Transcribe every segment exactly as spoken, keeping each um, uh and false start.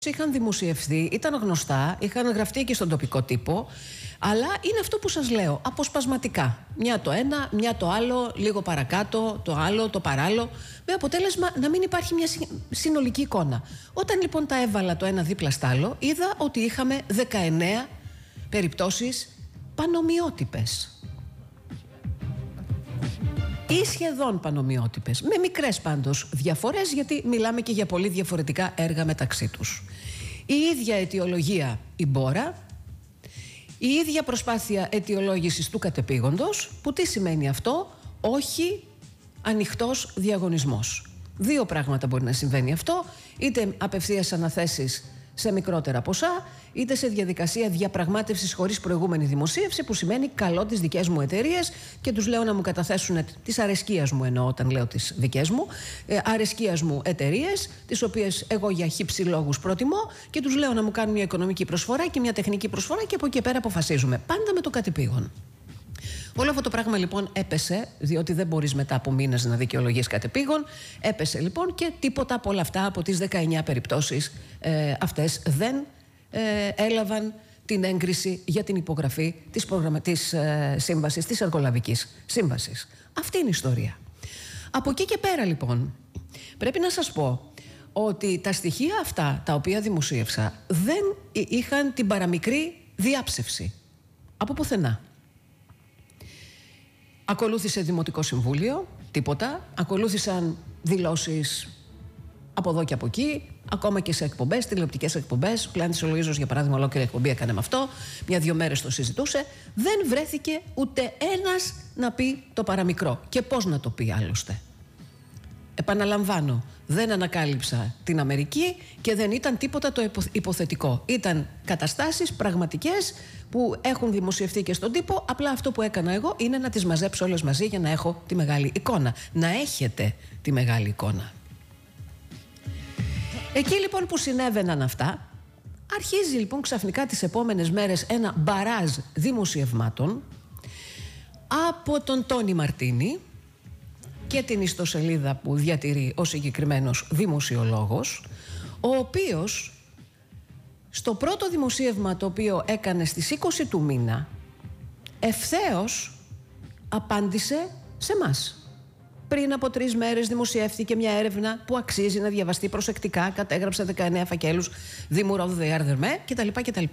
Είχαν δημοσιευθεί, ήταν γνωστά, είχαν γραφτεί και στον τοπικό τύπο, αλλά είναι αυτό που σας λέω, αποσπασματικά. Μια το ένα, μια το άλλο, λίγο παρακάτω, το άλλο, το παράλληλο, με αποτέλεσμα να μην υπάρχει μια συνολική εικόνα. Όταν λοιπόν τα έβαλα το ένα δίπλα στ' άλλο, είδα ότι είχαμε δεκαεννέα περιπτώσεις πανομοιότυπες. Ή σχεδόν πανομοιότυπες, με μικρές πάντως διαφορές, γιατί μιλάμε και για πολύ διαφορετικά έργα μεταξύ τους. Η ίδια αιτιολογία η μπόρα, η ίδια προσπάθεια αιτιολόγησης του κατεπήγοντος, που τι σημαίνει αυτό? Όχι ανοιχτός διαγωνισμός. Δύο πράγματα μπορεί να συμβαίνει αυτό, είτε απευθείας αναθέσεις σε μικρότερα ποσά, είτε σε διαδικασία διαπραγμάτευσης χωρίς προηγούμενη δημοσίευση, που σημαίνει καλώ τις δικές μου εταιρείες και τους λέω να μου καταθέσουν τις αρεσκίας μου, εννοώ όταν λέω τις δικές μου, ε, αρεσκίας μου εταιρείες, τις οποίες εγώ για χύψη λόγους προτιμώ, και τους λέω να μου κάνουν μια οικονομική προσφορά και μια τεχνική προσφορά και από εκεί πέρα αποφασίζουμε. Πάντα με το κατεπήγον. Όλο αυτό το πράγμα λοιπόν έπεσε, διότι δεν μπορείς μετά από μήνες να δικαιολογείς κατεπήγον. Έπεσε λοιπόν και τίποτα από όλα αυτά, από τις δεκαεννέα περιπτώσεις ε, αυτές, δεν ε, έλαβαν την έγκριση για την υπογραφή της, προγραμμα... της ε, σύμβασης, της εργολαβικής σύμβασης. Αυτή είναι η ιστορία. Από εκεί και πέρα λοιπόν, πρέπει να σας πω ότι τα στοιχεία αυτά τα οποία δημοσίευσα δεν είχαν την παραμικρή διάψευση από πουθενά. Ακολούθησε Δημοτικό Συμβούλιο, τίποτα. Ακολούθησαν δηλώσεις από εδώ και από εκεί, ακόμα και σε εκπομπές, τηλεοπτικές εκπομπές. Πλάνης ο Λοΐζος, για παράδειγμα, ολόκληρη εκπομπή έκανε με αυτό. Μια-δυο μέρες το συζητούσε. Δεν βρέθηκε ούτε ένας να πει το παραμικρό. Και πώς να το πει άλλωστε? Επαναλαμβάνω, δεν ανακάλυψα την Αμερική και δεν ήταν τίποτα το υποθετικό. Ήταν καταστάσεις πραγματικές που έχουν δημοσιευτεί και στον τύπο. Απλά αυτό που έκανα εγώ είναι να τις μαζέψω όλες μαζί για να έχω τη μεγάλη εικόνα. Να έχετε τη μεγάλη εικόνα. Εκεί λοιπόν που συνέβαιναν αυτά, αρχίζει λοιπόν ξαφνικά τις επόμενες μέρες ένα μπαράζ δημοσιευμάτων από τον Τόνι Μαρτίνι και την ιστοσελίδα που διατηρεί ο συγκεκριμένος δημοσιολόγος, ο οποίος στο πρώτο δημοσίευμα το οποίο έκανε στις είκοσι του μήνα ευθέως απάντησε σε μας. Πριν από τρεις μέρες δημοσιεύθηκε μια έρευνα που αξίζει να διαβαστεί προσεκτικά, κατέγραψε δεκαεννέα φακέλους δημουρόδου δεάρδερμέ κτλ. κτλ.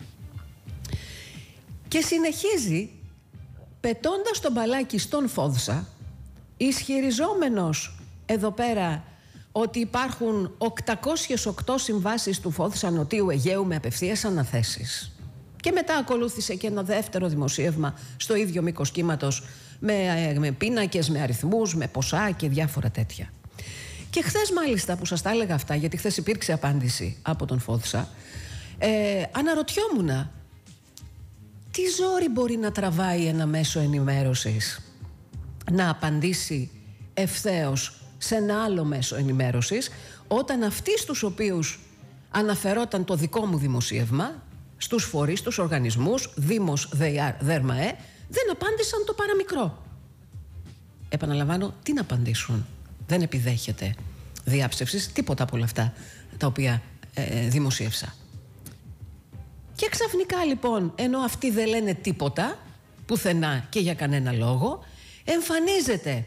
Και συνεχίζει πετώντας το μπαλάκι στον Φόδσα, ισχυριζόμενος εδώ πέρα ότι υπάρχουν οκτακόσιες οκτώ συμβάσεις του Φόδσα Νοτίου Αιγαίου με απευθείας αναθέσεις. Και μετά ακολούθησε και ένα δεύτερο δημοσίευμα στο ίδιο μήκος κύματος με, με πίνακες, με αριθμούς, με ποσά και διάφορα τέτοια. Και χθες μάλιστα που σας τα έλεγα αυτά, γιατί χθες υπήρξε απάντηση από τον Φόδσα, ε, αναρωτιόμουν τι ζόρι μπορεί να τραβάει ένα μέσο ενημέρωσης να απαντήσει ευθέως σε ένα άλλο μέσο ενημέρωσης, όταν αυτοί στους οποίους αναφερόταν το δικό μου δημοσίευμα, στους φορείς, στους οργανισμούς, Δήμος, ΔΕΙΑΡ, ΔΕΡΜΑΕ, δεν απάντησαν το παραμικρό. Επαναλαμβάνω, τι να απαντήσουν? Δεν επιδέχεται διάψευσης τίποτα από όλα αυτά τα οποία ε, δημοσίευσα. Και ξαφνικά λοιπόν, ενώ αυτοί δεν λένε τίποτα, πουθενά και για κανένα λόγο, εμφανίζεται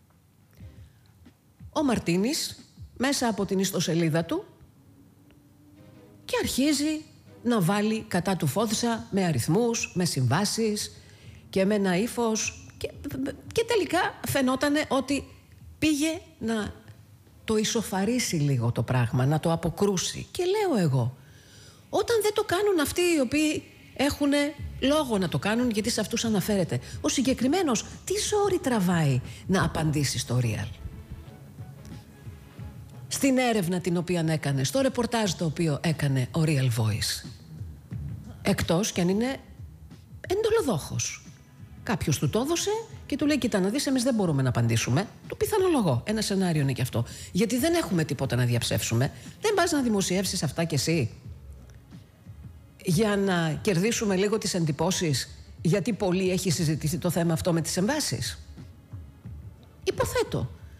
ο Μαρτίνης μέσα από την ιστοσελίδα του και αρχίζει να βάλει κατά του Φόδσα με αριθμούς, με συμβάσεις και με ένα ύφος και, και τελικά φαινότανε ότι πήγε να το ισοφαρίσει λίγο το πράγμα, να το αποκρούσει. Και λέω εγώ, όταν δεν το κάνουν αυτοί οι οποίοι έχουν λόγο να το κάνουν, γιατί σε αυτούς αναφέρεται, ο συγκεκριμένος τι ζόρι τραβάει να απαντήσει στο Real? Στην έρευνα την οποία έκανε, στο ρεπορτάζ το οποίο έκανε ο Real Voice. Εκτός κι αν είναι εντολοδόχος. Κάποιος του το έδωσε και του λέει, κοίτα να δεις, εμείς δεν μπορούμε να απαντήσουμε. Το πιθανολογώ. Ένα σενάριο είναι και αυτό. Γιατί δεν έχουμε τίποτα να διαψεύσουμε. Δεν πας να δημοσιεύσεις αυτά κι εσύ για να κερδίσουμε λίγο τις εντυπώσεις, γιατί πολύ έχει συζητηθεί το θέμα αυτό με τις εμβάσεις? Υποθέτω.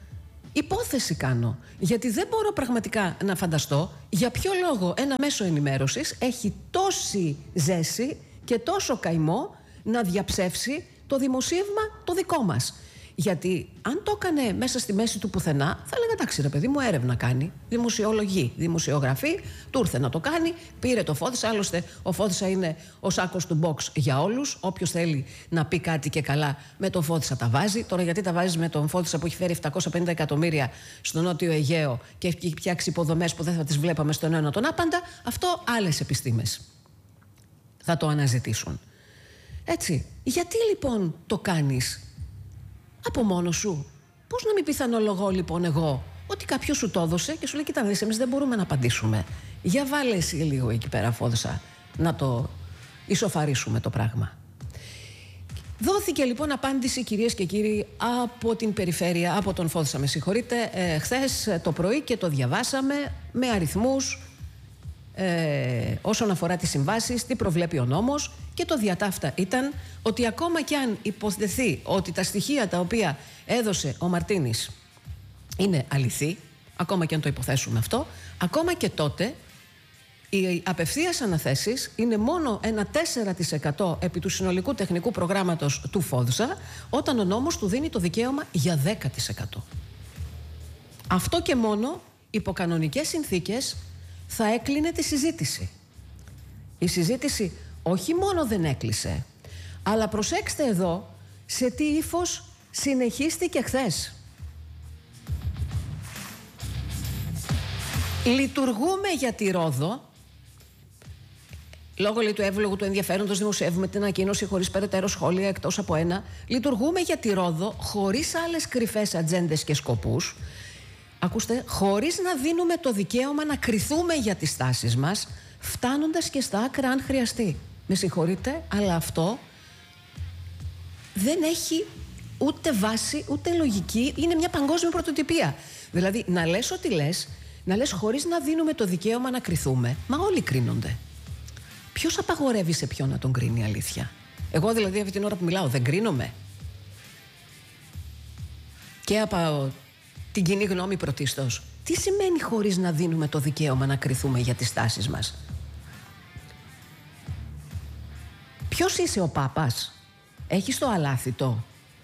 Υπόθεση κάνω, γιατί δεν μπορώ πραγματικά να φανταστώ για ποιο λόγο ένα μέσο ενημέρωσης έχει τόση ζέση και τόσο καημό να διαψεύσει το δημοσίευμα το δικό μας. Γιατί αν το έκανε μέσα στη μέση του πουθενά, θα έλεγα εντάξει ρε παιδί μου, έρευνα κάνει, δημοσιολογεί, δημοσιογραφεί, του ήρθε να το κάνει, πήρε το Φώδισα. Άλλωστε ο Φώδισα είναι ο σάκος του box για όλους. Όποιος θέλει να πει κάτι και καλά με τον Φώδισα τα βάζει. Τώρα γιατί τα βάζεις με τον Φώδισα που έχει φέρει επτακόσια πενήντα εκατομμύρια στο Νότιο Αιγαίο και έχει φτιάξει υποδομές που δεν θα τις βλέπαμε στον αιώνα τον άπαντα, αυτό άλλες επιστήμες θα το αναζητήσουν. Έτσι, γιατί λοιπόν το κάνεις από μόνο σου? Πώς να μην πιθανολογώ λοιπόν εγώ ότι κάποιος σου το έδωσε και σου λέει κοίτα εμείς δεν μπορούμε να απαντήσουμε. Για βάλε εσύ λίγο εκεί πέρα Φώδισα να το ισοφαρίσουμε το πράγμα. Δόθηκε λοιπόν απάντηση κυρίες και κύριοι από την περιφέρεια, από τον Φώδισα με συγχωρείτε, ε, χθες το πρωί και το διαβάσαμε με αριθμούς ε, όσον αφορά τις συμβάσεις, τι προβλέπει ο νόμος, και το διατάφτα ήταν ότι ακόμα κι αν υποθεθεί ότι τα στοιχεία τα οποία έδωσε ο Μαρτίνης είναι αληθή, ακόμα κι αν το υποθέσουμε αυτό, ακόμα και τότε οι απευθείας αναθέσεις είναι μόνο ένα τέσσερα τοις εκατό επί του συνολικού τεχνικού προγράμματος του Φώδισα, όταν ο νόμος του δίνει το δικαίωμα για δέκα τοις εκατό. Αυτό και μόνο υπό κανονικές συνθήκες θα έκλεινε τη συζήτηση. Η συζήτηση όχι μόνο δεν έκλεισε, αλλά προσέξτε εδώ σε τι ύφος συνεχίστηκε χθες. Λειτουργούμε για τη Ρόδο. Λόγω λέει, του εύλογου του ενδιαφέροντος δημοσιεύουμε την ανακοίνωση χωρίς περαιτέρω σχόλια εκτός από ένα. Λειτουργούμε για τη Ρόδο χωρίς άλλες κρυφές ατζέντες και σκοπούς. Ακούστε, χωρίς να δίνουμε το δικαίωμα να κριθούμε για τις τάσεις μας, φτάνοντας και στα άκρα αν χρειαστεί. Με συγχωρείτε, αλλά αυτό δεν έχει ούτε βάση, ούτε λογική. Είναι μια παγκόσμια πρωτοτυπία. Δηλαδή, να λες ό,τι λες, να λες χωρίς να δίνουμε το δικαίωμα να κριθούμε. Μα όλοι κρίνονται. Ποιος απαγορεύει σε ποιον να τον κρίνει, αλήθεια? Εγώ δηλαδή αυτή την ώρα που μιλάω δεν κρίνομαι? Και από την κοινή γνώμη πρωτίστως, τι σημαίνει χωρίς να δίνουμε το δικαίωμα να κριθούμε για τις τάσεις μας? Ποιος είσαι ο Πάπας? Έχεις το αλάθητο?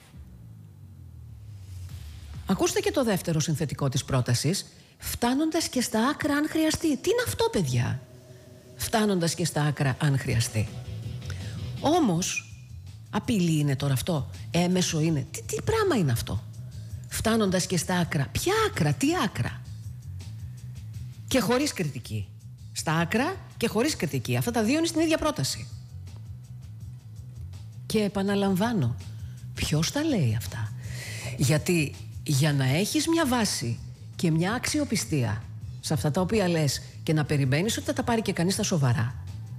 Ακούστε και το δεύτερο συνθετικό της πρότασης. Φτάνοντας και στα άκρα αν χρειαστεί. Τι είναι αυτό, παιδιά? Φτάνοντας και στα άκρα αν χρειαστεί. Όμως, απειλή είναι τώρα αυτό? Έμεσο είναι? Τι, τι πράγμα είναι αυτό? Φτάνοντας και στα άκρα. Ποια άκρα? Τι άκρα? Και χωρίς κριτική. Στα άκρα και χωρίς κριτική. Αυτά τα δύο είναι στην ίδια πρόταση. Και επαναλαμβάνω, ποιος τα λέει αυτά? Γιατί για να έχεις μια βάση και μια αξιοπιστία σε αυτά τα οποία λες και να περιμένεις ότι θα τα πάρει και κανείς στα σοβαρά,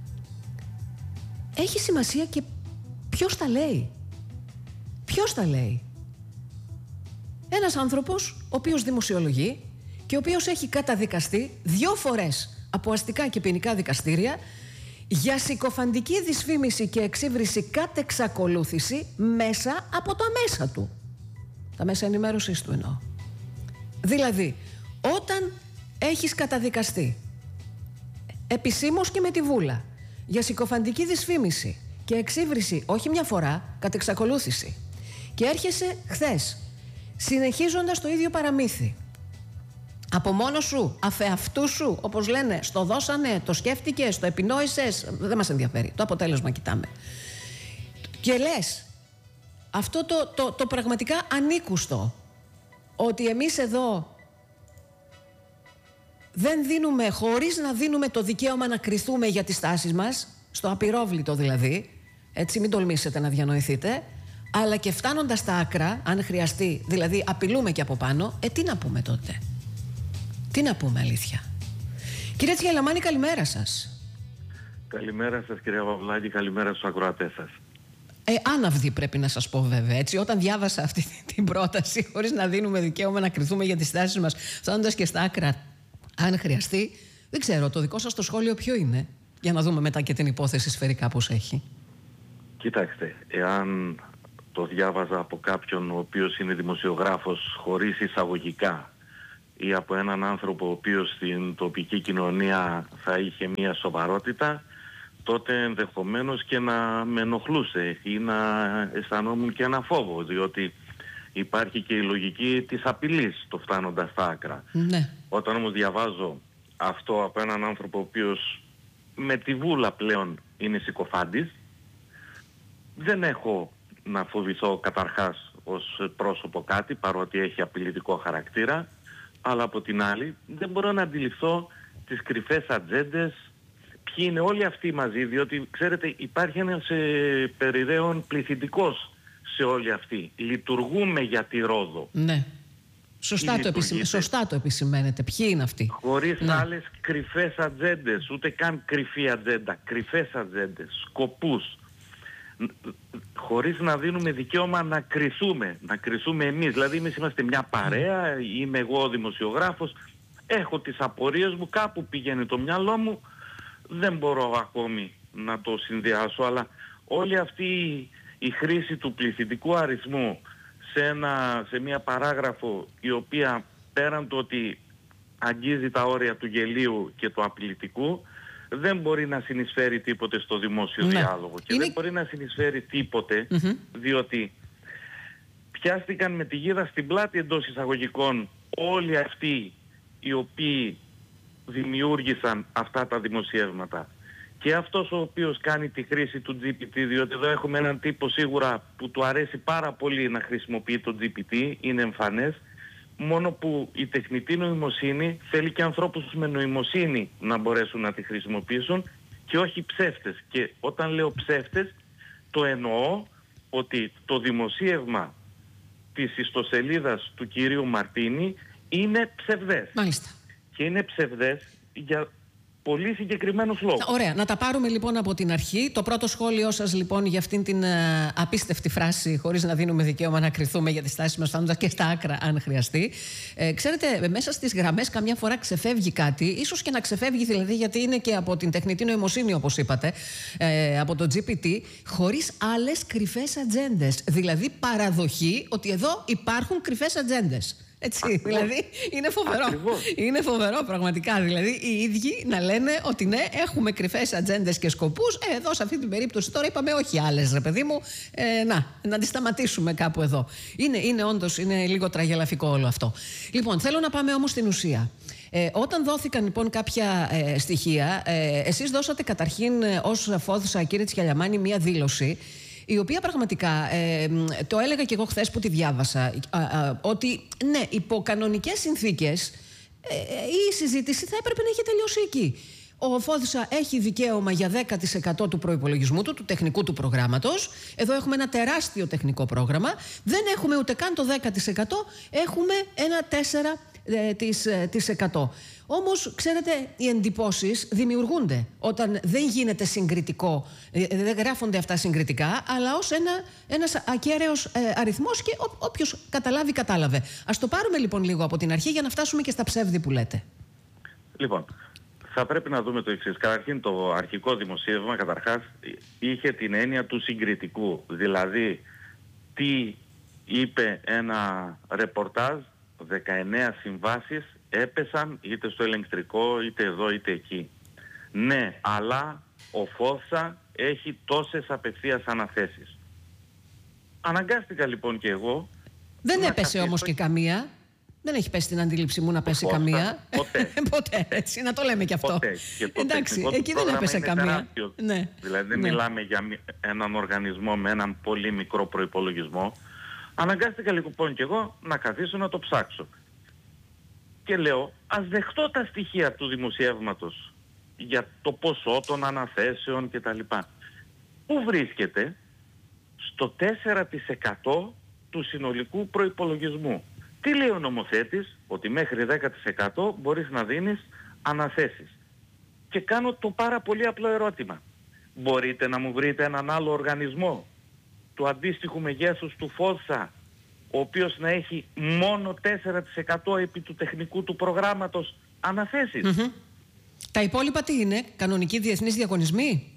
έχει σημασία και ποιος τα λέει. Ποιος τα λέει? Ένας άνθρωπος ο οποίος δημοσιολογεί και ο οποίος έχει καταδικαστεί δύο φορές από αστικά και ποινικά δικαστήρια για συκοφαντική δυσφήμιση και εξύβριση κατ' εξακολούθηση μέσα από τα μέσα του. Τα μέσα ενημέρωσης του εννοώ. Δηλαδή, όταν έχεις καταδικαστεί επισήμως και με τη βούλα για συκοφαντική δυσφήμιση και εξύβριση όχι μια φορά, κατ' εξακολούθηση, και έρχεσαι χθες συνεχίζοντας το ίδιο παραμύθι, από μόνο σου, αφεαυτού σου, όπως λένε, στο δώσανε, το σκέφτηκες, το επινόησες, δεν μας ενδιαφέρει, το αποτέλεσμα κοιτάμε. Και λες αυτό το, το, το πραγματικά ανήκουστο, ότι εμείς εδώ δεν δίνουμε, χωρίς να δίνουμε το δικαίωμα να κριθούμε για τις τάσεις μας, στο απειρόβλητο δηλαδή, έτσι μην τολμήσετε να διανοηθείτε, αλλά και φτάνοντας στα άκρα, αν χρειαστεί, δηλαδή απειλούμε και από πάνω, ε τι να πούμε τότε? Τι να πούμε αλήθεια? Κύριε Τσιαλαμάνη, καλημέρα σας. Καλημέρα σας κυρία Παυλάκη, καλημέρα στους ακροατές σας. Ε, άναυδη πρέπει να σας πω βέβαια, έτσι. Όταν διάβασα αυτή την πρόταση, χωρίς να δίνουμε δικαίωμα να κριθούμε για τις τάσεις μας, φτάνοντας και στα άκρα, αν χρειαστεί, δεν ξέρω, το δικό σας το σχόλιο ποιο είναι? Για να δούμε μετά και την υπόθεση σφαιρικά πώς έχει. Κοιτάξτε, εάν το διάβαζα από κάποιον ο οποίος είναι δημοσιογράφος χωρίς εισαγωγικά ή από έναν άνθρωπο ο οποίος στην τοπική κοινωνία θα είχε μία σοβαρότητα, τότε ενδεχομένως και να με ενοχλούσε ή να αισθανόμουν και ένα φόβο, διότι υπάρχει και η λογική της απειλής το φτάνοντας στα άκρα. Ναι. Όταν όμως διαβάζω αυτό από έναν άνθρωπο ο οποίος με τη βούλα πλέον είναι συκοφάντης, δεν έχω να φοβηθώ καταρχάς ως πρόσωπο κάτι, παρότι έχει απειλητικό χαρακτήρα, αλλά από την άλλη δεν μπορώ να αντιληφθώ τις κρυφές ατζέντες, ποιοι είναι όλοι αυτοί μαζί, διότι ξέρετε υπάρχει ένας ε, περιραίων πληθυντικός σε όλοι αυτοί. Λειτουργούμε για τη Ρόδο. Ναι. Σωστά το, επισημ... Σωστά το επισημαίνετε. Ποιοι είναι αυτοί? Χωρίς ναι. άλλες κρυφές ατζέντες, ούτε καν κρυφή ατζέντα, κρυφές ατζέντες, σκοπούς. Χωρίς να δίνουμε δικαίωμα να κριθούμε, να κριθούμε εμείς. Δηλαδή εμείς είμαστε μια παρέα, είμαι εγώ δημοσιογράφος, έχω τις απορίες μου, κάπου πηγαίνει το μυαλό μου, δεν μπορώ ακόμη να το συνδυάσω, αλλά όλη αυτή η χρήση του πληθυντικού αριθμού σε, ένα, σε μια παράγραφο η οποία πέραν το ότι αγγίζει τα όρια του γελίου και του απειλητικού, δεν μπορεί να συνεισφέρει τίποτε στο δημόσιο ναι. διάλογο και είναι... δεν μπορεί να συνεισφέρει τίποτε mm-hmm. διότι πιάστηκαν με τη γίδα στην πλάτη εντός εισαγωγικών όλοι αυτοί οι οποίοι δημιούργησαν αυτά τα δημοσιεύματα. Και αυτός ο οποίος κάνει τη χρήση του τζι πι τι, διότι εδώ έχουμε έναν τύπο σίγουρα που του αρέσει πάρα πολύ να χρησιμοποιεί το τζι πι τι, είναι εμφανές, μόνο που η τεχνητή νοημοσύνη θέλει και ανθρώπους με νοημοσύνη να μπορέσουν να τη χρησιμοποιήσουν και όχι ψεύτες. Και όταν λέω ψεύτες, το εννοώ ότι το δημοσίευμα της ιστοσελίδας του κυρίου Μαρτίνη είναι ψευδές. Μάλιστα. Και είναι ψευδές για πολύ συγκεκριμένους λόγους. Ωραία. Να τα πάρουμε λοιπόν από την αρχή. Το πρώτο σχόλιο σας λοιπόν για αυτήν την α, απίστευτη φράση, χωρίς να δίνουμε δικαίωμα να κριθούμε για τις τάσεις μας, φτάνοντας και στα άκρα αν χρειαστεί. Ε, ξέρετε, μέσα στις γραμμές καμιά φορά ξεφεύγει κάτι, ίσως και να ξεφεύγει δηλαδή γιατί είναι και από την τεχνητή νοημοσύνη όπως είπατε, ε, από το τζι πι τι, χωρίς άλλες κρυφές ατζέντες. Δηλαδή παραδοχή ότι εδώ υπάρχουν κρυφές ατζέντες. Έτσι, Ακριβώς. δηλαδή είναι φοβερό. Ακριβώς. Είναι φοβερό πραγματικά. Δηλαδή οι ίδιοι να λένε ότι ναι, έχουμε κρυφές ατζέντες και σκοπούς. Ε, εδώ σε αυτή την περίπτωση τώρα είπαμε όχι άλλες, ρε παιδί μου. Ε, να, να τη σταματήσουμε κάπου εδώ. Είναι, είναι όντως, είναι λίγο τραγελαφικό όλο αυτό. Λοιπόν, θέλω να πάμε όμως στην ουσία. Ε, όταν δόθηκαν λοιπόν κάποια ε, στοιχεία, ε, εσείς δώσατε καταρχήν ε, ως Φόδουσα, κύριε Τσιαλιαμάνη, μία δήλωση, η οποία πραγματικά, ε, το έλεγα και εγώ χθες που τη διάβασα, α, α, ότι ναι, υπό κανονικές συνθήκες ε, η συζήτηση θα έπρεπε να έχει τελειώσει εκεί. Ο Φόδουσα έχει δικαίωμα για δέκα τοις εκατό του προϋπολογισμού του, του τεχνικού του προγράμματος. Εδώ έχουμε ένα τεράστιο τεχνικό πρόγραμμα. Δεν έχουμε ούτε καν το δέκα τοις εκατό, έχουμε ένα τέσσερα τοις εκατό. Όμως, ξέρετε, οι εντυπώσεις δημιουργούνται όταν δεν γίνεται συγκριτικό, δεν γράφονται αυτά συγκριτικά, αλλά ως ένα, ένας ακέραιος ε, αριθμός και ό, όποιος καταλάβει, κατάλαβε. Ας το πάρουμε λοιπόν λίγο από την αρχή για να φτάσουμε και στα ψεύδη που λέτε. Λοιπόν, θα πρέπει να δούμε το εξής. Καταρχήν το αρχικό δημοσίευμα, καταρχάς, είχε την έννοια του συγκριτικού. Δηλαδή, τι είπε ένα ρεπορτάζ, δεκαεννέα συμβάσεις έπεσαν είτε στο ελεγκτρικό είτε εδώ είτε εκεί. Ναι, αλλά ο Φόδουσα έχει τόσες απευθείας αναθέσεις. Αναγκάστηκα λοιπόν και εγώ. Δεν έπεσε όμως και καμία. Δεν έχει πέσει στην αντίληψη μου να πέσει Φώστα, καμία. Ποτέ. Ποτέ, έτσι, να το λέμε και αυτό. Ποτέ. Και το εντάξει, εκεί δεν έπεσε καμία. Ναι. Δηλαδή δεν ναι. μιλάμε για έναν οργανισμό με έναν πολύ μικρό προϋπολογισμό. Αναγκάστηκα λοιπόν και εγώ να καθίσω να το ψάξω. Και λέω, ας δεχτώ τα στοιχεία του δημοσιεύματος για το ποσό των αναθέσεων κτλ. Πού βρίσκεται? Στο τέσσερα τοις εκατό του συνολικού προϋπολογισμού. Τι λέει ο νομοθέτης? Ότι μέχρι δέκα τοις εκατό μπορείς να δίνεις αναθέσεις. Και κάνω το πάρα πολύ απλό ερώτημα. Μπορείτε να μου βρείτε έναν άλλο οργανισμό του αντίστοιχου μεγέθους του Φόδουσα, ο οποίος να έχει μόνο τέσσερα τοις εκατό επί του τεχνικού του προγράμματος αναθέσεις? Mm-hmm. Τα υπόλοιπα τι είναι? Κανονικοί διεθνείς διαγωνισμοί?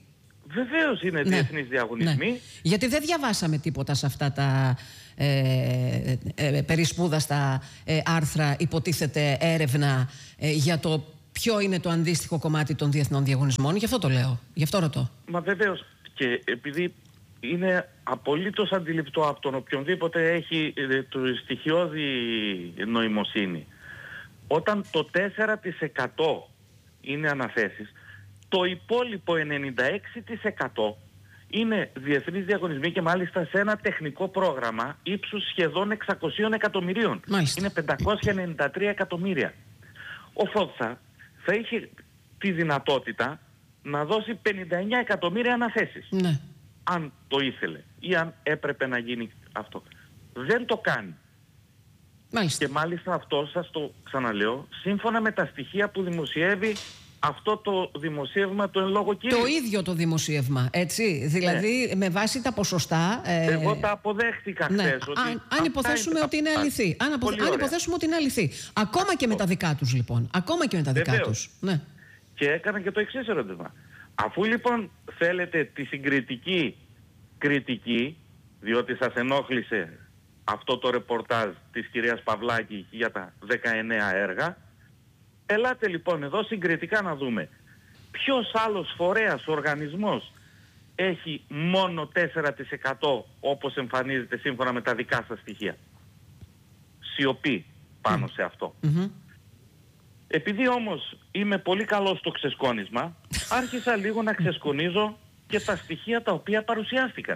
Βεβαίως είναι ναι. διεθνείς διαγωνισμοί. Ναι. Γιατί δεν διαβάσαμε τίποτα σε αυτά τα ε, ε, ε, περισπούδαστα ε, άρθρα, υποτίθεται έρευνα ε, για το ποιο είναι το αντίστοιχο κομμάτι των διεθνών διαγωνισμών. Γι' αυτό το λέω, γι' αυτό ρωτώ. Μα βεβαίως, και επειδή είναι απολύτως αντιληπτό από τον οποιονδήποτε έχει ε, το στοιχειώδη νοημοσύνη. Όταν το τέσσερα τοις εκατό είναι αναθέσεις, το υπόλοιπο ενενήντα έξι τοις εκατό είναι διεθνείς διαγωνισμοί και μάλιστα σε ένα τεχνικό πρόγραμμα ύψους σχεδόν εξακόσια εκατομμυρίων. Μάλιστα. Είναι πεντακόσια ενενήντα τρία εκατομμύρια. Ο ΦΟΤΣΑ θα είχε τη δυνατότητα να δώσει πενήντα εννέα εκατομμύρια αναθέσεις. Ναι. Αν το ήθελε ή αν έπρεπε να γίνει αυτό. Δεν το κάνει. Μάλιστα. Και μάλιστα αυτό, σας το ξαναλέω, σύμφωνα με τα στοιχεία που δημοσιεύει αυτό το δημοσίευμα το εν λόγω κύριο. Το ίδιο το δημοσίευμα, έτσι. Δηλαδή, ναι. με βάση τα ποσοστά... Ε... Εγώ τα αποδέχτηκα ναι. χθες. Ότι αν, αν υποθέσουμε είναι ότι είναι αληθή. Αν, απο... αν υποθέσουμε ότι είναι αληθή. Ακόμα αυτό. Και με τα δικά τους, λοιπόν. Ακόμα και με τα δικά τους. Ναι. Και έκανα και το εξής ερώτημα. Αφού λοιπόν θέλετε τη συγκριτική κριτική, διότι σας ενόχλησε αυτό το ρεπορτάζ της κυρίας Παυλάκη για τα δεκαεννέα έργα, ελάτε λοιπόν εδώ συγκριτικά να δούμε ποιος άλλος φορέας, οργανισμός έχει μόνο τέσσερα τοις εκατό όπως εμφανίζεται σύμφωνα με τα δικά σας στοιχεία. Σιωπή πάνω mm. σε αυτό. Mm-hmm. Επειδή όμως είμαι πολύ καλός στο ξεσκόνισμα, άρχισα λίγο να ξεσκονίζω και τα στοιχεία τα οποία παρουσιάστηκαν.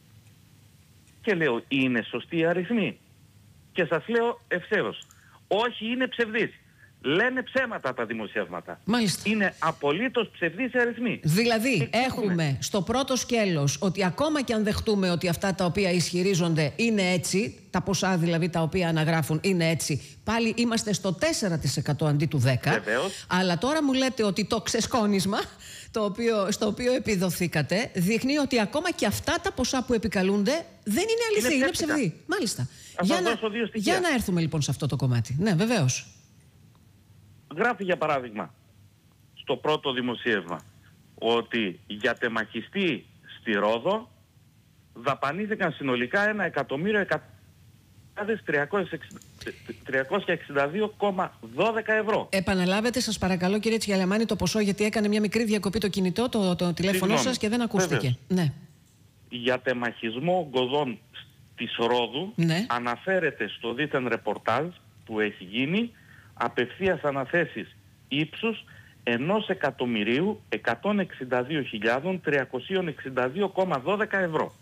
Και λέω, είναι σωστοί οι αριθμοί? Και σας λέω ευθέως, όχι, είναι ψευδείς. Λένε ψέματα τα δημοσιεύματα. Μάλιστα. Είναι απολύτως ψευδείς οι αριθμοί. Δηλαδή, έχουμε στο πρώτο σκέλος ότι ακόμα και αν δεχτούμε ότι αυτά τα οποία ισχυρίζονται είναι έτσι, τα ποσά δηλαδή τα οποία αναγράφουν είναι έτσι, πάλι είμαστε στο τέσσερα τοις εκατό αντί του δέκα τοις εκατό. Βεβαίως. Αλλά τώρα μου λέτε ότι το ξεσκόνισμα το οποίο, στο οποίο επιδοθήκατε δείχνει ότι ακόμα και αυτά τα ποσά που επικαλούνται δεν είναι αληθή, είναι, είναι ψευδή. Μάλιστα. Για να, για να έρθουμε λοιπόν σε αυτό το κομμάτι. Ναι, βεβαίως. Γράφει για παράδειγμα στο πρώτο δημοσίευμα ότι για τεμαχιστή στη Ρόδο δαπανήθηκαν συνολικά ένα εκατομμύριο τριακόσια εξήντα δύο κόμμα δώδεκα ευρώ. Επαναλάβετε σας παρακαλώ κύριε Τσιαλαμάνη το ποσό, γιατί έκανε μια μικρή διακοπή το κινητό, το, το τηλέφωνο σας και δεν ακούστηκε. Ναι. Για τεμαχισμό ογκωδών της Ρόδου, ναι, αναφέρεται στο δίθεν ρεπορτάζ που έχει γίνει απευθείας αναθέσεις ύψους ενός εκατομμυρίου εκατόν εξήντα δύο χιλιάδες τριακόσια εξήντα δύο κόμμα δώδεκα ευρώ.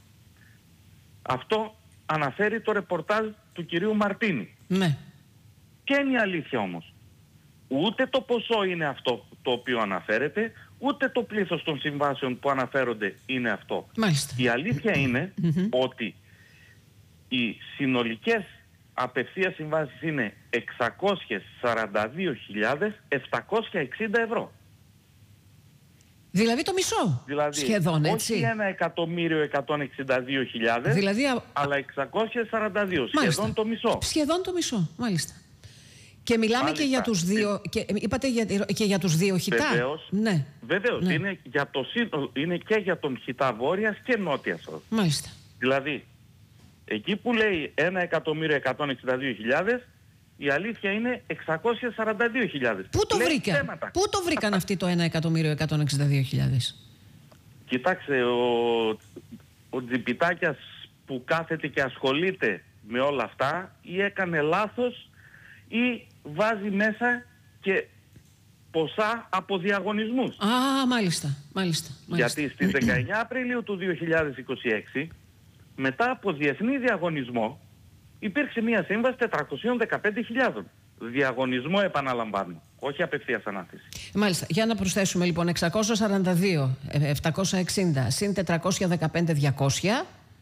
Αυτό αναφέρει το ρεπορτάζ του κυρίου Μαρτίνη. Ναι. Ποια είναι η αλήθεια όμως? Ούτε το ποσό είναι αυτό το οποίο αναφέρεται, ούτε το πλήθος των συμβάσεων που αναφέρονται είναι αυτό. Μάλιστα. Η αλήθεια είναι mm-hmm. ότι οι συνολικές απευθείας συμβάσεις είναι εξακόσιες σαράντα δύο χιλιάδες επτακόσια εξήντα ευρώ. Δηλαδή το μισό, δηλαδή, σχεδόν, έτσι. Όχι ένα εκατομμύριο εκατόν εξήντα δύο χιλιάδες, δηλαδή, αλλά εξακόσια σαράντα δύο, μάλιστα, σχεδόν το μισό. Σχεδόν το μισό, μάλιστα. Και μιλάμε μάλιστα. και για τους δύο, και, είπατε για, και για τους δύο χιτά. Βεβαίως, ναι. Βεβαίως ναι. Είναι, για το, είναι και για τον χιτά βόρειας και νότιας. Μάλιστα. Δηλαδή, εκεί που λέει ένα εκατομμύριο εκατόν εξήντα δύο χιλιάδες, η αλήθεια είναι εξακόσια σαράντα δύο χιλιάδες. Πού το βρήκαν, Πού το βρήκαν αυτοί το ένα εκατομμύριο εκατόν εξήντα δύο χιλιάδες? Κοιτάξτε, ο, ο Τζιπιτάκιας που κάθεται και ασχολείται με όλα αυτά ή έκανε λάθος ή βάζει μέσα και ποσά από διαγωνισμούς. Α, μάλιστα, μάλιστα, μάλιστα. Γιατί στις δεκαεννέα Απριλίου του δύο χιλιάδες είκοσι έξι, μετά από διεθνή διαγωνισμό, υπήρξε μια σύμβαση τετρακόσιες δεκαπέντε χιλιάδες. Διαγωνισμό, επαναλαμβάνω, όχι απευθείας ανάθεση. Μάλιστα. Για να προσθέσουμε λοιπόν εξακόσια σαράντα δύο επτακόσια εξήντα συν τετρακόσια δεκαπέντε διακόσια.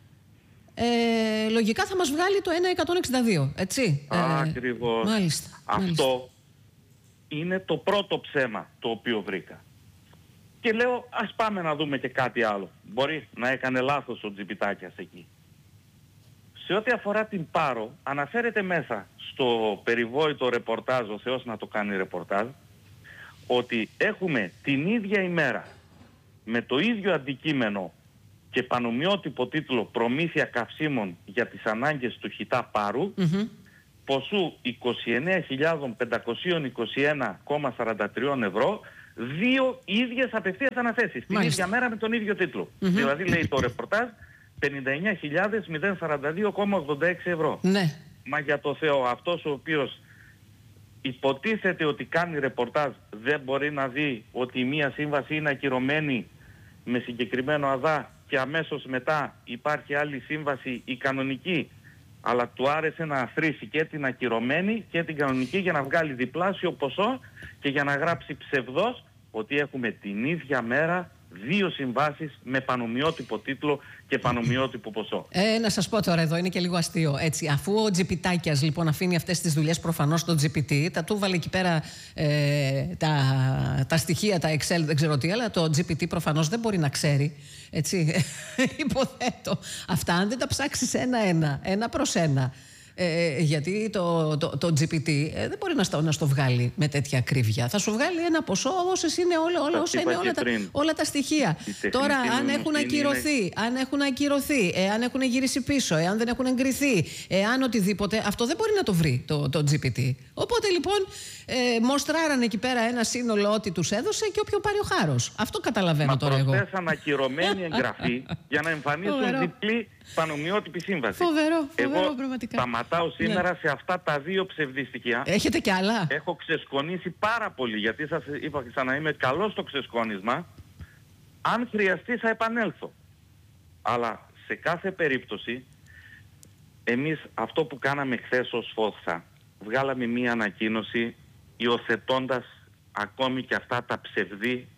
Ε, λογικά θα μας βγάλει το ένα εκατόν εξήντα δύο, έτσι. Ακριβώς. Ε, μάλιστα. Αυτό μάλιστα. είναι το πρώτο ψέμα το οποίο βρήκα. Και λέω ας πάμε να δούμε και κάτι άλλο. Μπορεί να έκανε λάθος ο Τζιπιτάκιας εκεί. Σε ό,τι αφορά την Πάρο, αναφέρεται μέσα στο περιβόητο ρεπορτάζ, ο Θεός να το κάνει ρεπορτάζ, ότι έχουμε την ίδια ημέρα με το ίδιο αντικείμενο και πανομοιότυπο τίτλο «Προμήθεια καυσίμων για τις ανάγκες του Χιτά Πάρου», mm-hmm. ποσού είκοσι εννέα χιλιάδες πεντακόσια είκοσι ένα κόμμα σαράντα τρία ευρώ, δύο ίδιες απευθείας αναθέσεις, την ίδια μέρα με τον ίδιο τίτλο. Mm-hmm. Δηλαδή λέει το ρεπορτάζ πενήντα εννέα χιλιάδες σαράντα δύο κόμμα ογδόντα έξι ευρώ. Ναι. Μα για το Θεό, αυτός ο οποίος υποτίθεται ότι κάνει ρεπορτάζ δεν μπορεί να δει ότι η μία σύμβαση είναι ακυρωμένη με συγκεκριμένο ΑΔΑ και αμέσως μετά υπάρχει άλλη σύμβαση, η κανονική, αλλά του άρεσε να αθροίσει και την ακυρωμένη και την κανονική για να βγάλει διπλάσιο ποσό και για να γράψει ψευδός ότι έχουμε την ίδια μέρα δύο συμβάσεις με πανομοιότυπο τίτλο και πανομοιότυπο ποσό. Ε, να σας πω τώρα εδώ, είναι και λίγο αστείο. Έτσι, αφού ο Τζιπιτάκιας λοιπόν αφήνει αυτές τις δουλειές προφανώς στο τζι πι τι, τα του βάλε εκεί πέρα ε, τα, τα στοιχεία, τα Excel, δεν ξέρω τι, αλλά το τζι πι τι προφανώς δεν μπορεί να ξέρει. Έτσι, υποθέτω. Αυτά αν δεν τα ψάξεις ένα-ένα, ένα προς ένα. Ε, γιατί το, το, το τζι πι τι ε, δεν μπορεί να στο, να στο βγάλει με τέτοια ακρίβεια. Θα σου βγάλει ένα ποσό όσες είναι, όλα, όλα, όσα είναι όλα, τα, όλα τα στοιχεία. Τώρα, αν έχουν ακυρωθεί, είναι... αν έχουν ακυρωθεί, ε, αν έχουν γυρίσει πίσω, εάν δεν έχουν εγκριθεί, εάν οτιδήποτε, αυτό δεν μπορεί να το βρει το, το τζι πι τι. Οπότε λοιπόν, ε, μοστράραν εκεί πέρα ένα σύνολο ό,τι τους έδωσε και όποιο πάρει ο χάρος. Αυτό καταλαβαίνω Μα τώρα εγώ. Μα προσθέσαν ακυρωμένη εγγραφή για να εμφανίσουν διπλή πανομοιότυπη σύμβαση. Φοβερό, φοβερό εγώ πραγματικά. Σταματάω σήμερα ναι. σε αυτά τα δύο ψευδή στοιχεία. Έχετε κι άλλα? Έχω ξεσκονίσει πάρα πολύ, γιατί σας είπα ξανά είμαι καλός στο ξεσκόνισμα. Αν χρειαστεί θα επανέλθω. Αλλά σε κάθε περίπτωση, εμείς αυτό που κάναμε χθες ως Φόθσα, βγάλαμε μία ανακοίνωση υιοθετώντας ακόμη και αυτά τα ψευδή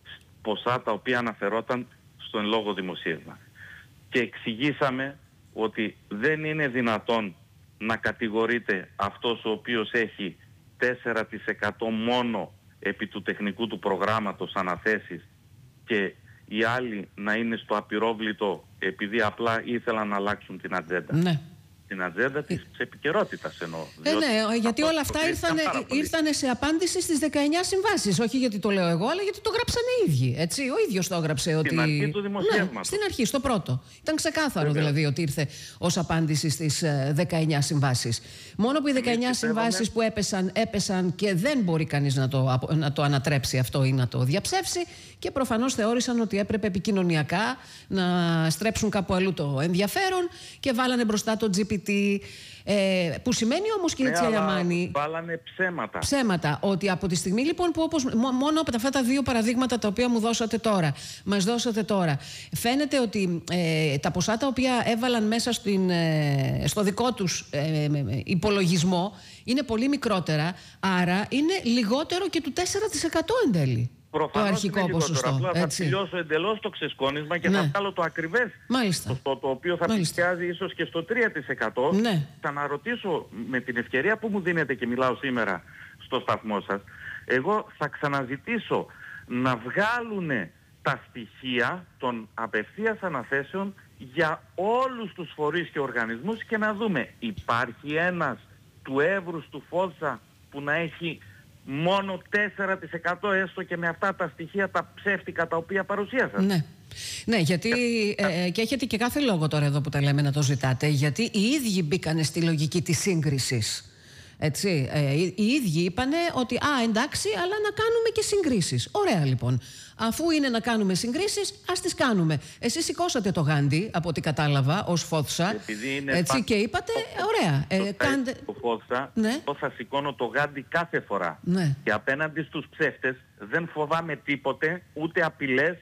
ποσά τα οποία αναφερόταν στο εν λόγω δημοσίευμα. Και εξηγήσαμε ότι δεν είναι δυνατόν να κατηγορείται αυτός ο οποίος έχει τέσσερα τοις εκατό μόνο επί του τεχνικού του προγράμματος αναθέσεις και οι άλλοι να είναι στο απειρόβλητο επειδή απλά ήθελαν να αλλάξουν την ατζέντα. Ναι. Την ατζέντα της επικαιρότητας εννοώ. Ε, ναι, γιατί όλα αυτά ήρθανε, ήρθανε σε απάντηση στις δεκαεννιά συμβάσεις. Όχι γιατί το λέω εγώ, αλλά γιατί το γράψανε οι ίδιοι. Έτσι, ο ίδιος το έγραψε ότι... Στην αρχή του δημοσιεύματος. Ναι, στην αρχή, στο πρώτο. Ήταν ξεκάθαρο Βέβαια. δηλαδή ότι ήρθε ως απάντηση στις δεκαεννιά συμβάσεις. Μόνο που οι δεκαεννιά συμβάσεις που έπεσαν, έπεσαν και δεν μπορεί κανείς να το, να το ανατρέψει αυτό ή να το διαψεύσει και προφανώς θεώρησαν ότι έπρεπε επικοινωνιακά να στρέψουν κάπου αλλού το ενδιαφέρον και βάλανε μπροστά το τζι πι τι. Ε, που σημαίνει όμως, κύριε ναι, Τσαλιαμάνη, βάλανε ψέματα. Ψέματα. Ότι από τη στιγμή λοιπόν που όπως, μόνο από αυτά τα δύο παραδείγματα τα οποία μου δώσατε τώρα, μας δώσατε τώρα, φαίνεται ότι ε, τα ποσά τα οποία έβαλαν μέσα στην, ε, στο δικό τους ε, υπολογισμό είναι πολύ μικρότερα, άρα είναι λιγότερο και του τέσσερα τοις εκατό εν τέλει. Προφανώς το αρχικό ποσοστό. Απλά θα έτσι. τελειώσω εντελώς το ξεσκόνισμα και ναι. θα βγάλω το ακριβές ποσοστό, το οποίο θα πλησιάζει ίσως και στο τρία τοις εκατό. Ναι. Θα αναρωτήσω με την ευκαιρία που μου δίνετε και μιλάω σήμερα στο σταθμό σας, εγώ θα ξαναζητήσω να βγάλουν τα στοιχεία των απευθείας αναθέσεων για όλους τους φορείς και οργανισμούς και να δούμε υπάρχει ένας του εύρους του Φόθσα που να έχει μόνο τέσσερα τοις εκατό έστω και με αυτά τα στοιχεία τα ψεύτικα τα οποία παρουσίασα. Ναι. Ναι, γιατί ε, και έχετε και κάθε λόγο τώρα εδώ που τα λέμε να το ζητάτε, γιατί οι ίδιοι μπήκανε στη λογική της σύγκρισης. Έτσι, ε, οι, οι ίδιοι είπανε ότι α, εντάξει, αλλά να κάνουμε και συγκρίσεις. Ωραία λοιπόν. Αφού είναι να κάνουμε συγκρίσεις, ας τις κάνουμε. Εσείς σηκώσατε το γάντι, από ό,τι κατάλαβα, ως Φόθσα. Έτσι, και είπατε, ωραία. Ε, κάντε... Το Φόθσα, ναι. εγώ θα σηκώνω το γάντι κάθε φορά. Ναι. Και απέναντι στους ψεύτες δεν φοβάμαι τίποτε, ούτε απειλές,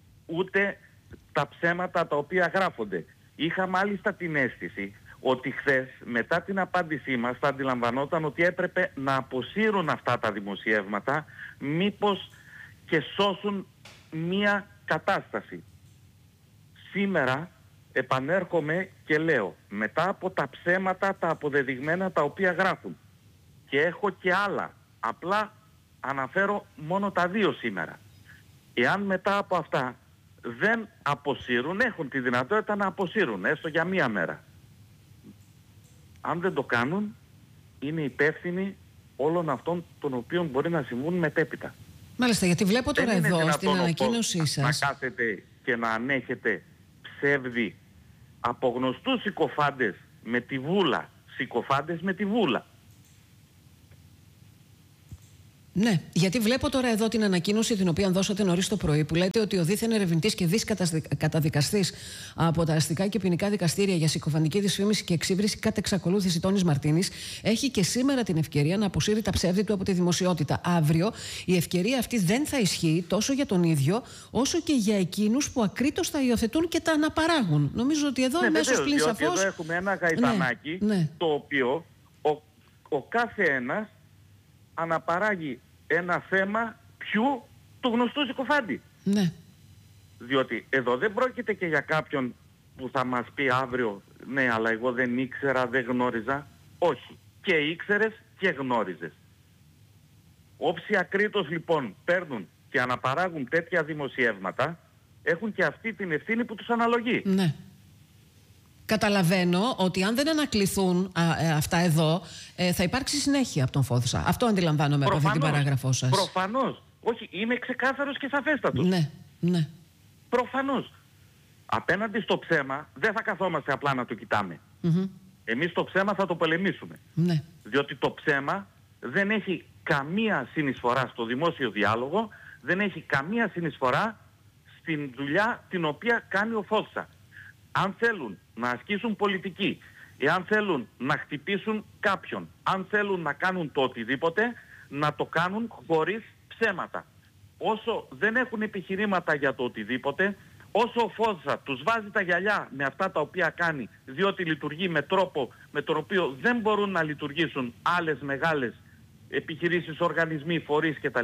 ούτε τα ψέματα τα οποία γράφονται. Είχα μάλιστα την αίσθηση ότι χθες μετά την απάντησή μας θα αντιλαμβανόταν ότι έπρεπε να αποσύρουν αυτά τα δημοσιεύματα μήπως και σώσουν μία κατάσταση. Σήμερα επανέρχομαι και λέω μετά από τα ψέματα τα αποδεδειγμένα τα οποία γράφουν και έχω και άλλα, απλά αναφέρω μόνο τα δύο σήμερα. Εάν μετά από αυτά δεν αποσύρουν, έχουν τη δυνατότητα να αποσύρουν έστω για μία μέρα. Αν δεν το κάνουν, είναι υπεύθυνοι όλων αυτών των οποίων μπορεί να συμβούν μετέπειτα. Μάλιστα, γιατί βλέπω τώρα δεν εδώ στην ανακοίνωσή σας. Να κάθετε και να ανέχετε ψεύδι από γνωστούς συκοφάντες με τη βούλα. Συκοφάντες με τη βούλα. Ναι, γιατί βλέπω τώρα εδώ την ανακοίνωση την οποία δώσατε νωρίς το πρωί, που λέτε ότι ο δίθεν ερευνητής και δις καταδικαστής από τα αστικά και ποινικά δικαστήρια για συκοφαντική δυσφήμιση και εξύβριση κατ' εξακολούθηση Τόνης Μαρτίνης έχει και σήμερα την ευκαιρία να αποσύρει τα ψεύδη του από τη δημοσιότητα. Αύριο η ευκαιρία αυτή δεν θα ισχύει τόσο για τον ίδιο, όσο και για εκείνους που ακρίτως τα υιοθετούν και τα αναπαράγουν. Νομίζω ότι εδώ αμέσως πλην σαφώς. Εδώ έχουμε ένα γαϊτανάκι, ναι, ναι, το οποίο ο, ο κάθε ένας αναπαράγει ένα θέμα ποιου, του γνωστού συκοφάντη. Ναι. Διότι εδώ δεν πρόκειται και για κάποιον που θα μας πει αύριο, ναι, αλλά εγώ δεν ήξερα, δεν γνώριζα. Όχι. Και ήξερες και γνώριζες. Όψοι ακρίτως λοιπόν παίρνουν και αναπαράγουν τέτοια δημοσιεύματα, έχουν και αυτή την ευθύνη που τους αναλογεί. Ναι. Καταλαβαίνω ότι αν δεν ανακληθούν α, ε, αυτά εδώ, ε, θα υπάρξει συνέχεια από τον Φόδσα. Αυτό αντιλαμβάνομαι προφανώς, από αυτή την παράγραφό σας. Προφανώς. Όχι, είμαι ξεκάθαρος και σαφέστατος. Ναι, ναι. Προφανώς. Απέναντι στο ψέμα δεν θα καθόμαστε απλά να το κοιτάμε. Mm-hmm. Εμείς το ψέμα θα το πολεμήσουμε. Ναι. Διότι το ψέμα δεν έχει καμία συνεισφορά στο δημόσιο διάλογο, δεν έχει καμία συνεισφορά στην δουλειά την οποία κάνει ο Φόδσα. Αν θέλουν να ασκήσουν πολιτική, εάν θέλουν να χτυπήσουν κάποιον, αν θέλουν να κάνουν το οτιδήποτε, να το κάνουν χωρίς ψέματα. Όσο δεν έχουν επιχειρήματα για το οτιδήποτε, όσο ο Φόδσα τους βάζει τα γυαλιά με αυτά τα οποία κάνει, διότι λειτουργεί με τρόπο με τον οποίο δεν μπορούν να λειτουργήσουν άλλες μεγάλες επιχειρήσεις, οργανισμοί, φορείς κτλ.,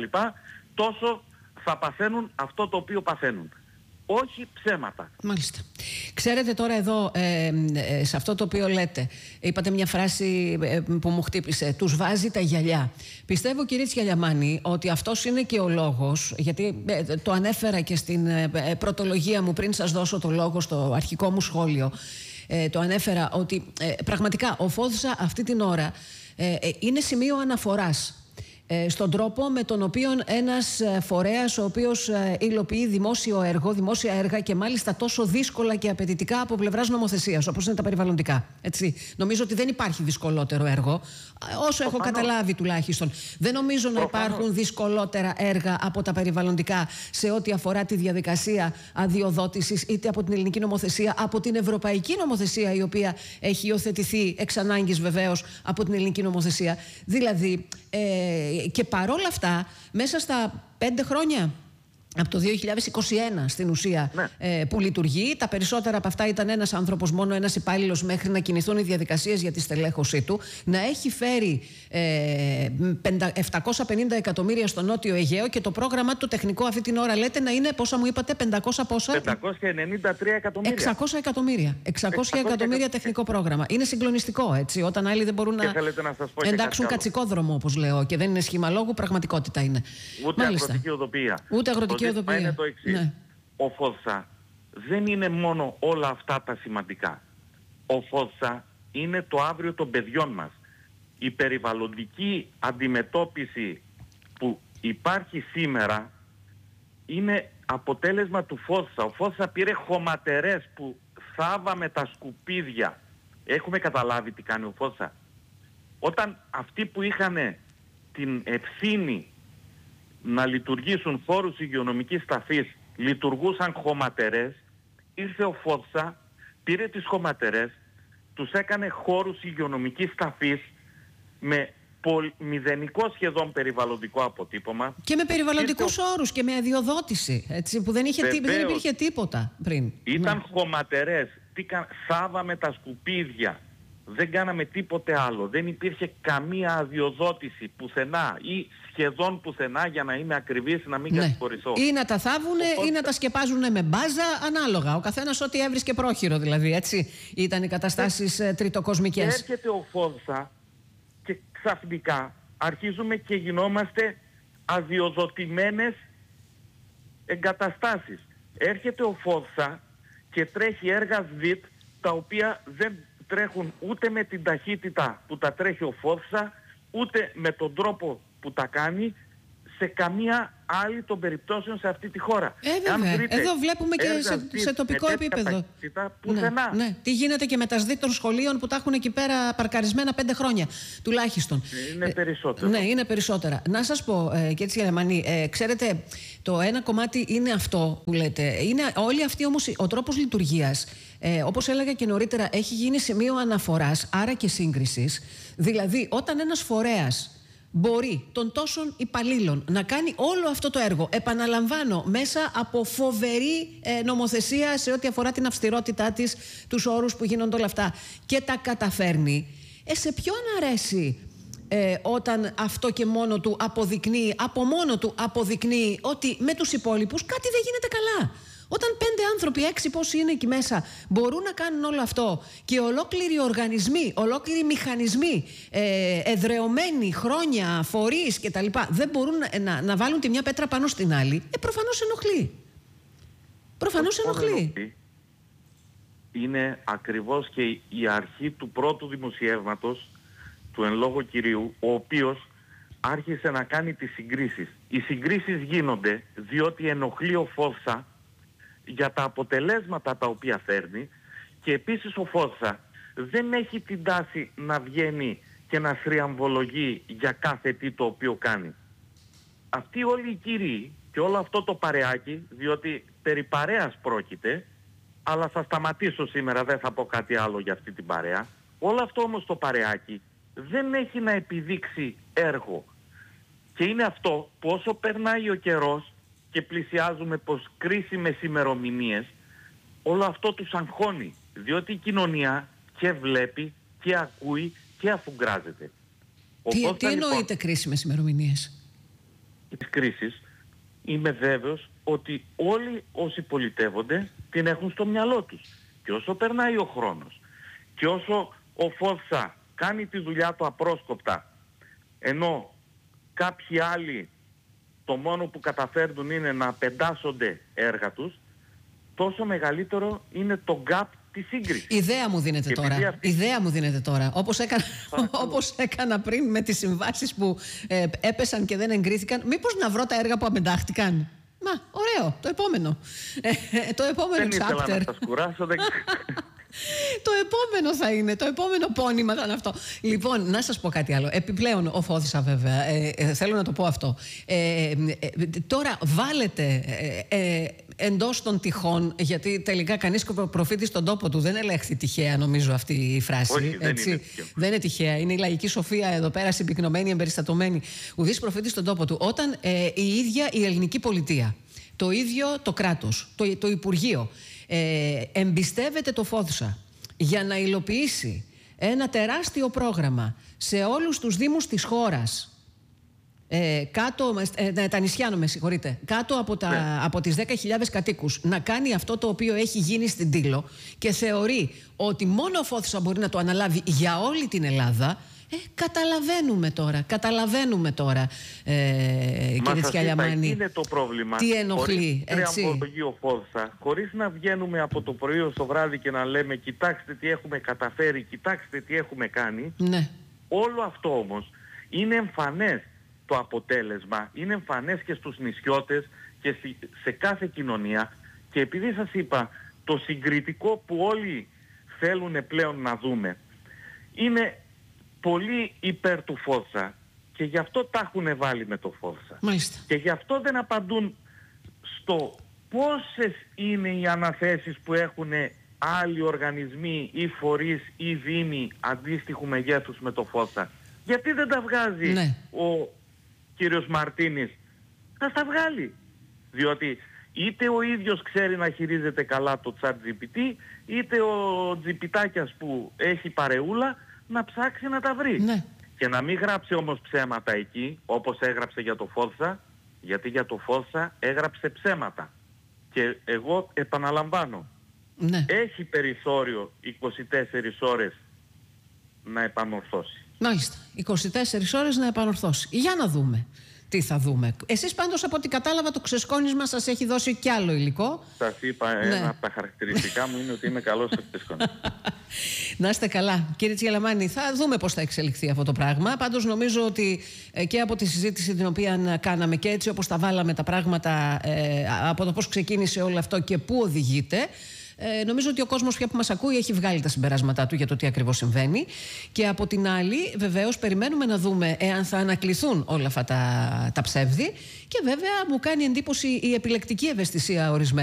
τόσο θα παθαίνουν αυτό το οποίο παθαίνουν. Όχι ψέματα. Μάλιστα. Ξέρετε τώρα εδώ, ε, ε, σε αυτό το οποίο λέτε, είπατε μια φράση ε, που μου χτύπησε, τους βάζει τα γυαλιά. Πιστεύω, κύριε Τσιαλιαμάνη, ότι αυτός είναι και ο λόγος, γιατί ε, το ανέφερα και στην ε, ε, πρωτολογία μου πριν σας δώσω το λόγο στο αρχικό μου σχόλιο, ε, το ανέφερα ότι ε, πραγματικά ο Φόδσα αυτή την ώρα ε, ε, είναι σημείο αναφοράς στον τρόπο με τον οποίο ένας φορέας ο οποίος υλοποιεί δημόσιο έργο, δημόσια έργα και μάλιστα τόσο δύσκολα και απαιτητικά από πλευράς νομοθεσίας, όπως είναι τα περιβαλλοντικά. Έτσι. Νομίζω ότι δεν υπάρχει δυσκολότερο έργο, όσο έχω καταλάβει τουλάχιστον. Δεν νομίζω να υπάρχουν δυσκολότερα έργα από τα περιβαλλοντικά σε ό,τι αφορά τη διαδικασία αδειοδότησης, είτε από την ελληνική νομοθεσία, από την ευρωπαϊκή νομοθεσία, η οποία έχει υιοθετηθεί εξ ανάγκης βεβαίως από την ελληνική νομοθεσία. Δηλαδή, ε, και παρόλα αυτά, μέσα στα πέντε χρόνια, από το δύο χιλιάδες είκοσι ένα στην ουσία, ναι, ε, που λειτουργεί, τα περισσότερα από αυτά ήταν ένας άνθρωπος, μόνο ένας υπάλληλος, μέχρι να κινηθούν οι διαδικασίες για τη στελέχωσή του, να έχει φέρει ε, επτακόσια πενήντα εκατομμύρια στο Νότιο Αιγαίο και το πρόγραμμα του τεχνικό αυτή την ώρα λέτε να είναι, πόσα μου είπατε, πεντακόσια πόσα? πεντακόσια ενενήντα τρία εκατομμύρια. εξακόσια εκατομμύρια. εξακόσια εκατομμύρια τεχνικό πρόγραμμα. Είναι συγκλονιστικό, έτσι, όταν άλλοι δεν μπορούν να, να εντάξουν κατσικόδρομο, όπως λέω, και δεν είναι σχήμα λόγου, πραγματικότητα είναι. Ούτε αγροτική οδοποιία. Ούτε αγροτική Το ζήτημα είναι το εξής. Ναι. Ο Φόδσα δεν είναι μόνο όλα αυτά τα σημαντικά. Ο Φόδσα είναι το αύριο των παιδιών μας. Η περιβαλλοντική αντιμετώπιση που υπάρχει σήμερα είναι αποτέλεσμα του Φόδσα. Ο Φόδσα πήρε χωματερές που θάβαμε τα σκουπίδια. Έχουμε καταλάβει τι κάνει ο Φόδσα? Όταν αυτοί που είχαν την ευθύνη να λειτουργήσουν φόρους υγειονομικής ταφής λειτουργούσαν χωματερές, ήρθε ο Φόδσα, πήρε τις χωματερές, τους έκανε χώρους υγειονομικής ταφής με μηδενικό σχεδόν περιβαλλοντικό αποτύπωμα. Και με περιβαλλοντικούς ήρθε... όρους και με αδειοδότηση, έτσι, που δεν, είχε τί... δεν υπήρχε τίποτα πριν. Ήταν ναι. χωματερές, θάβαμε τα σκουπίδια. Δεν κάναμε τίποτε άλλο. Δεν υπήρχε καμία αδειοδότηση πουθενά ή σχεδόν πουθενά, για να είμαι ακριβής, να μην ναι. κατηγορηθώ. Ή να τα θάβουνε Οπότε... ή να τα σκεπάζουνε με μπάζα, ανάλογα. Ο καθένας ό,τι έβρισκε πρόχειρο, δηλαδή. Έτσι ήταν οι καταστάσεις ε... τριτοκοσμικές. Και έρχεται ο Φόδσα και ξαφνικά αρχίζουμε και γινόμαστε αδειοδοτημένες εγκαταστάσεις. Έρχεται ο Φόδσα και τρέχει έργα ΣΔΙΤ τα οποία δεν τρέχουν ούτε με την ταχύτητα που τα τρέχει ο Φόδσα, ούτε με τον τρόπο που τα κάνει, σε καμία άλλη των περιπτώσεων σε αυτή τη χώρα. Ε, βέβαια. Εδώ βλέπουμε και σε, σε τοπικό επίπεδο. Πουθενά. Ναι, ναι. Τι γίνεται και με τα ΣΔΙΤ των σχολείων που τα έχουν εκεί πέρα παρκαρισμένα πέντε χρόνια τουλάχιστον. Είναι περισσότερο. Ε, ναι, είναι περισσότερα. Να σας πω, ε, και έτσι Λεμανή, ε, ξέρετε, το ένα κομμάτι είναι αυτό που λέτε. Είναι όλοι αυτοί όμως ο τρόπος λειτουργίας. Ε, όπως έλεγα και νωρίτερα, έχει γίνει σημείο αναφοράς, άρα και σύγκρισης. Δηλαδή, όταν ένας φορέας μπορεί των τόσων υπαλλήλων να κάνει όλο αυτό το έργο, επαναλαμβάνω, μέσα από φοβερή ε, νομοθεσία σε ό,τι αφορά την αυστηρότητά της, τους όρους που γίνονται όλα αυτά, και τα καταφέρνει, ε, σε ποιον αρέσει ε, όταν αυτό και μόνο του αποδεικνύει, από μόνο του αποδεικνύει ότι με τους υπόλοιπους κάτι δεν γίνεται καλά. Όταν πέντε άνθρωποι, έξι πόσοι είναι εκεί μέσα, μπορούν να κάνουν όλο αυτό και ολόκληροι οργανισμοί, ολόκληροι μηχανισμοί, ε, εδρεωμένοι χρόνια, φορείς κτλ., δεν μπορούν να, να, να βάλουν τη μια πέτρα πάνω στην άλλη, ε, προφανώς ενοχλεί. Προφανώς ενοχλεί. Είναι ακριβώς και η αρχή του πρώτου δημοσιεύματος του εν λόγω κυρίου, ο οποίος άρχισε να κάνει τις συγκρίσεις. Οι συγκρίσεις γίνονται διότι ενοχλεί ο Φόβσα για τα αποτελέσματα τα οποία φέρνει, και επίσης ο Φόβσα δεν έχει την τάση να βγαίνει και να θριαμβολογεί για κάθε τι το οποίο κάνει. Αυτοί όλοι οι κύριοι και όλο αυτό το παρεάκι, διότι περί παρέας πρόκειται, αλλά θα σταματήσω σήμερα, δεν θα πω κάτι άλλο για αυτή την παρέα. Όλο αυτό όμως το παρεάκι δεν έχει να επιδείξει έργο. Και είναι αυτό που όσο περνάει ο καιρός και πλησιάζουμε πως κρίσιμες ημερομηνίες, όλο αυτό τους αγχώνει. Διότι η κοινωνία και βλέπει και ακούει και αφουγκράζεται. Τι, τι εννοείται λοιπόν, κρίσιμες ημερομηνίες? Τις κρίσεις είμαι βέβαιος ότι όλοι όσοι πολιτεύονται την έχουν στο μυαλό τους. Και όσο περνάει ο χρόνος και όσο ο Φόβσα κάνει τη δουλειά του απρόσκοπτα, ενώ κάποιοι άλλοι το μόνο που καταφέρνουν είναι να πεντάσσονται έργα τους, τόσο μεγαλύτερο είναι το gap της σύγκρισης. Ιδέα μου δίνεται και τώρα. Αυτή... Ιδέα μου δίνεται τώρα. Όπως έκανα, όπως έκανα πριν με τις συμβάσεις που ε, έπεσαν και δεν εγκρίθηκαν. Μήπως να βρω τα έργα που απεντάχτηκαν? Μα, ωραίο. Το επόμενο. Ε, το επόμενο δεν chapter. Ήθελα να σας κουράσω. Δεν... Το επόμενο θα είναι, το επόμενο πόνημα θα είναι αυτό. Λοιπόν, να σας πω κάτι άλλο. Επιπλέον, ο Φόβσα βέβαια, ε, ε, θέλω να το πω αυτό. Ε, ε, τώρα βάλετε ε, ε, εντός των τυχών, γιατί τελικά κανείς προφήτη στον τόπο του, δεν ελέγχθη τυχαία νομίζω αυτή η φράση. Όχι, δεν έτσι. είναι, δεν είναι τυχαία. Είναι η λαϊκή σοφία εδώ πέρα συμπυκνωμένη, εμπεριστατωμένη. Ουδής προφήτη στον τόπο του. Όταν ε, η ίδια η ελληνική πολιτεία, το ίδιο το κράτος, το, το Υπουργείο, Ε, εμπιστεύεται το Φόβσα για να υλοποιήσει ένα τεράστιο πρόγραμμα σε όλους τους δήμους της χώρας, ε, κάτω, ε, τα νησιά, με συγχωρείτε, κάτω από, τα, ναι. από τις δέκα χιλιάδες κατοίκους, να κάνει αυτό το οποίο έχει γίνει στην Τήλο, και θεωρεί ότι μόνο ο Φόβσα μπορεί να το αναλάβει για όλη την Ελλάδα. Ε, καταλαβαίνουμε τώρα, καταλαβαίνουμε τώρα, ε, κύριε Τσιαλιαμάνη, είναι το πρόβλημα. Τι ενοχλεί, έτσι. Χωρίς ο Φόβσα, χωρίς να βγαίνουμε από το πρωί ως το βράδυ και να λέμε κοιτάξτε τι έχουμε καταφέρει, κοιτάξτε τι έχουμε κάνει. Ναι. Όλο αυτό όμως είναι εμφανές το αποτέλεσμα, είναι εμφανές και στους νησιώτες και σε κάθε κοινωνία, και επειδή σας είπα το συγκριτικό που όλοι θέλουν πλέον να δούμε είναι πολύ υπέρ του Φόβσα, και γι' αυτό τα έχουν βάλει με το Φόβσα. Μάλιστα. Και γι' αυτό δεν απαντούν στο πόσες είναι οι αναθέσεις που έχουν άλλοι οργανισμοί ή φορείς ή δήμοι αντίστοιχου μεγέθους με το Φόβσα. Γιατί δεν τα βγάζει ναι. ο κύριος Μαρτίνης? Θα τα βγάλει. Διότι είτε ο ίδιος ξέρει να χειρίζεται καλά το ChatGPT, είτε ο τζιπιτάκιας που έχει παρεούλα να ψάξει να τα βρει. Ναι. Και να μην γράψει όμως ψέματα εκεί, όπως έγραψε για το Φόβσα, γιατί για το Φόβσα έγραψε ψέματα. Και εγώ επαναλαμβάνω, ναι. έχει περιθώριο είκοσι τέσσερις ώρες να επανορθώσει. Μάλιστα, είκοσι τέσσερις ώρες να επανορθώσει. Για να δούμε τι θα δούμε. Εσείς πάντως από ό,τι κατάλαβα το ξεσκόνισμα σας έχει δώσει κι άλλο υλικό. Σας είπα, ναι. Ένα από τα χαρακτηριστικά μου είναι ότι είμαι καλός στο ξεσκόνισμα. Να είστε καλά. Κύριε Τσιαλαμάνη, θα δούμε πώς θα εξελιχθεί αυτό το πράγμα. Πάντως νομίζω ότι ε, και από τη συζήτηση την οποία κάναμε και έτσι όπως τα βάλαμε τα πράγματα, ε, από το πώς ξεκίνησε όλο αυτό και πού οδηγείται, Ε, νομίζω ότι ο κόσμος πια που μας ακούει έχει βγάλει τα συμπεράσματά του για το τι ακριβώς συμβαίνει. Και από την άλλη, βεβαίως, περιμένουμε να δούμε εάν θα ανακληθούν όλα αυτά τα, τα ψεύδη. Και βέβαια, μου κάνει εντύπωση η επιλεκτική ευαισθησία ορισμένων.